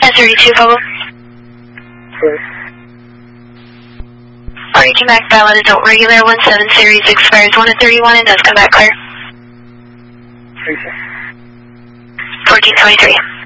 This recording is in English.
S32 Fogo. Clear. REQ Mac Pilot Adult Regular 17 Series expires 1 at 31 and does come back clear. 36. 1423.